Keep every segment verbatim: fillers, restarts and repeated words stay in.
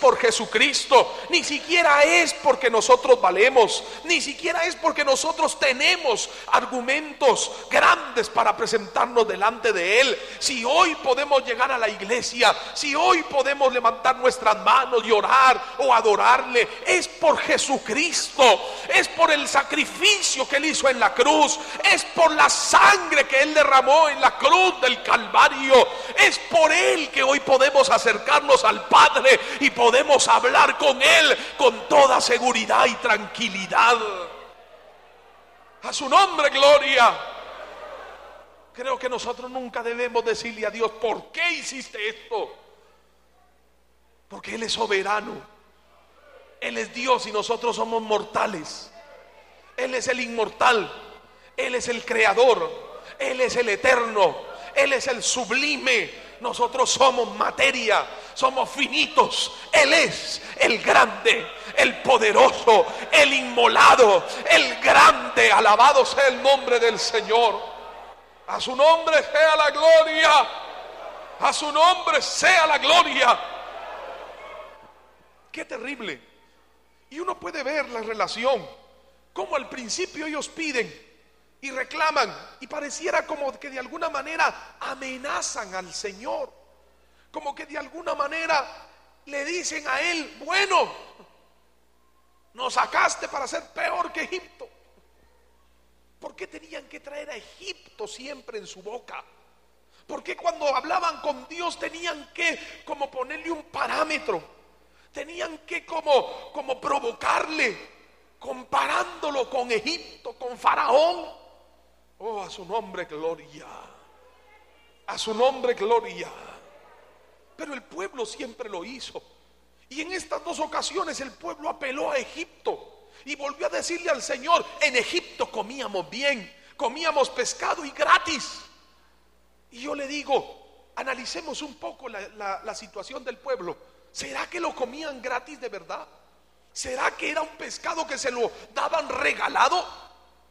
por Jesucristo, ni siquiera es porque nosotros valemos, ni siquiera es porque nosotros tenemos argumentos grandes para presentarnos delante de Él. Si hoy podemos llegar a la iglesia, si hoy podemos levantar nuestras manos y orar o adorarle, es por Jesucristo, es por el sacrificio que Él hizo en la cruz, es por la sangre que Él derramó en la cruz del Calvario, es por Él que hoy podemos acercarnos al Padre y podemos hablar con Él con toda seguridad y tranquilidad. A su nombre, gloria. Creo que nosotros nunca debemos decirle a Dios: ¿por qué hiciste esto? Porque Él es soberano, Él es Dios y nosotros somos mortales. Él es el inmortal, Él es el creador, Él es el eterno, Él es el sublime. Nosotros somos materia, somos finitos. Él es el grande, el poderoso, el inmolado, el grande. Alabado sea el nombre del Señor. A su nombre sea la gloria, a su nombre sea la gloria. Qué terrible. Y uno puede ver la relación, como al principio ellos piden y reclaman, y pareciera como que de alguna manera amenazan al Señor, como que de alguna manera le dicen a Él: bueno, nos sacaste para ser peor que Egipto. ¿Por qué tenían que traer a Egipto siempre en su boca? ¿Por qué cuando hablaban con Dios tenían que como ponerle un parámetro? Tenían que como, como provocarle, comparándolo con Egipto, con Faraón. Oh, a su nombre gloria, a su nombre gloria. Pero el pueblo siempre lo hizo, y en estas dos ocasiones el pueblo apeló a Egipto y volvió a decirle al Señor: en Egipto comíamos bien, comíamos pescado y gratis. Y yo le digo, analicemos un poco la, la, la situación del pueblo. ¿Será que lo comían gratis de verdad? ¿Será que era un pescado que se lo daban regalado?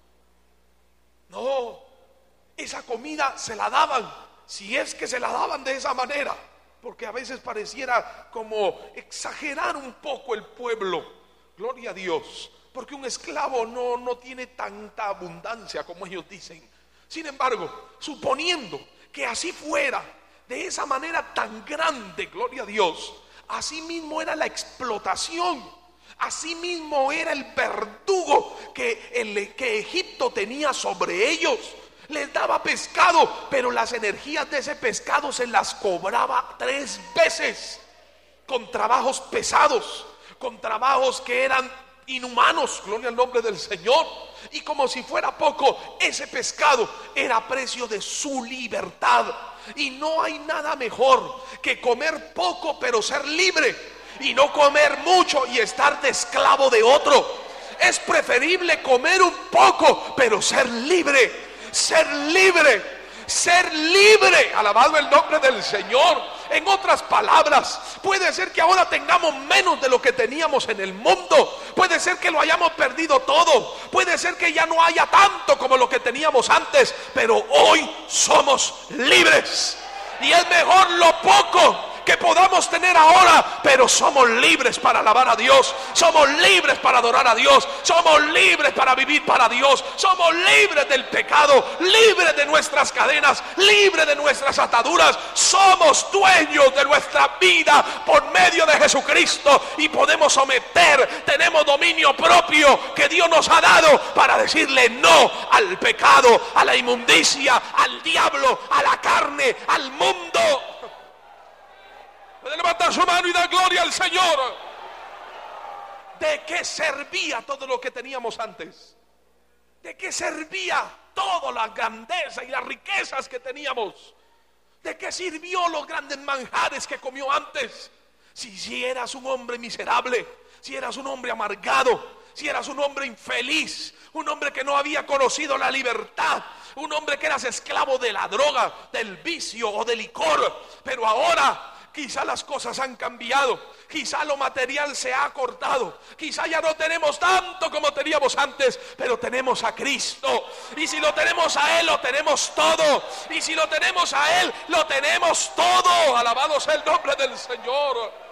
No, esa comida se la daban, si es que se la daban de esa manera, porque a veces pareciera como exagerar un poco el pueblo. Gloria a Dios, porque un esclavo no, no tiene tanta abundancia como ellos dicen. Sin embargo, suponiendo que así fuera, de esa manera tan grande, gloria a Dios, así mismo era la explotación, así mismo era el verdugo que, el, que Egipto tenía sobre ellos. Les daba pescado, pero las energías de ese pescado se las cobraba tres veces, con trabajos pesados, con trabajos que eran inhumanos, gloria al nombre del Señor. Y como si fuera poco, ese pescado era a precio de su libertad. Y no hay nada mejor que comer poco pero ser libre, y no comer mucho y estar de esclavo de otro. Es preferible comer un poco pero ser libre, ser libre, ser libre. Alabado el nombre del Señor. En otras palabras, puede ser que ahora tengamos menos de lo que teníamos en el mundo, puede ser que lo hayamos perdido todo, puede ser que ya no haya tanto como lo que teníamos antes, pero hoy somos libres. Y es mejor lo poco que podamos tener ahora, pero somos libres para alabar a Dios, somos libres para adorar a Dios, somos libres para vivir para Dios, somos libres del pecado, libres de nuestras cadenas, libres de nuestras ataduras. Somos dueños de nuestra vida por medio de Jesucristo, y podemos someter, tenemos dominio propio que Dios nos ha dado para decirle no al pecado, a la inmundicia, al diablo, a la carne, al mundo. Puede levantar su mano y dar gloria al Señor. ¿De qué servía todo lo que teníamos antes? ¿De qué servía toda la grandeza y las riquezas que teníamos? ¿De qué sirvió los grandes manjares que comió antes? Si, si eras un hombre miserable, si eras un hombre amargado, si eras un hombre infeliz, un hombre que no había conocido la libertad, un hombre que eras esclavo de la droga, del vicio o del licor. Pero ahora quizá las cosas han cambiado, quizá lo material se ha cortado, quizá ya no tenemos tanto como teníamos antes, pero tenemos a Cristo, y si lo tenemos a Él, lo tenemos todo, y si lo tenemos a Él, lo tenemos todo. Alabado sea el nombre del Señor.